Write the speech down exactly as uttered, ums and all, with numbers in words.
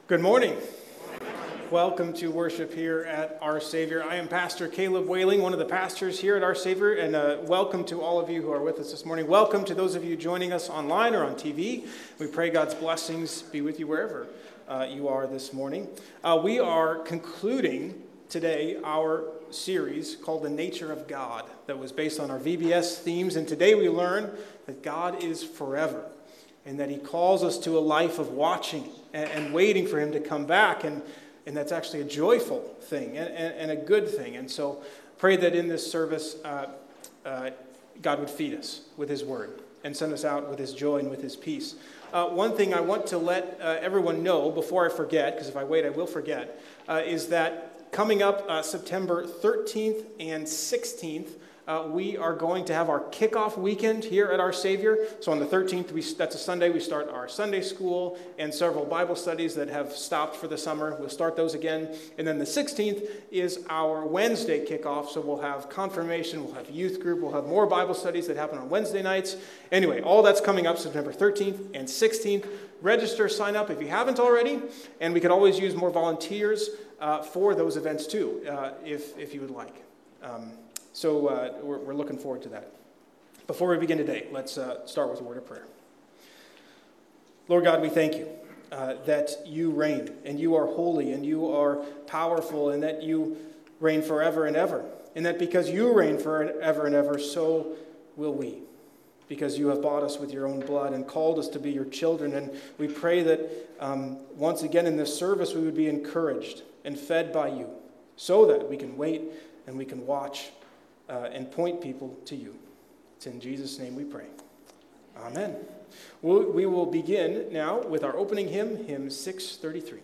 Good morning. Welcome to worship here at Our Savior. I am Pastor Caleb Whaling, one of the pastors here at Our Savior, and uh, welcome to all of you who are with us this morning. Welcome to those of you joining us online or on T V. We pray God's blessings be with you wherever uh, you are this morning. Uh, we are concluding today our series called The Nature of God that was based on our V B S themes, and today we learn that God is forever and that he calls us to a life of watching and, and waiting for him to come back, and And that's actually a joyful thing and, and, and a good thing. And so pray that in this service, uh, uh, God would feed us with his word and send us out with his joy and with his peace. Uh, one thing I want to let uh, everyone know before I forget, because if I wait, I will forget, uh, is that coming up uh, September thirteenth and sixteenth, Uh, we are going to have our kickoff weekend here at Our Savior. So on the thirteenth, we, that's a Sunday, we start our Sunday school and several Bible studies that have stopped for the summer. We'll start those again. And then the sixteenth is our Wednesday kickoff. So we'll have confirmation, we'll have youth group, we'll have more Bible studies that happen on Wednesday nights. Anyway, all that's coming up September thirteenth and sixteenth. Register, sign up if you haven't already. And we could always use more volunteers uh, for those events too, uh, if, if you would like. Um, So uh, we're, we're looking forward to that. Before we begin today, let's uh, start with a word of prayer. Lord God, we thank you uh, that you reign, and you are holy, and you are powerful, and that you reign forever and ever. And that because you reign forever and ever, so will we. Because you have bought us with your own blood and called us to be your children. And we pray that um, once again in this service we would be encouraged and fed by you, so that we can wait and we can watch Uh, and point people to you. It's in Jesus' name we pray. Amen. We'll, we will begin now with our opening hymn, hymn six thirty-three.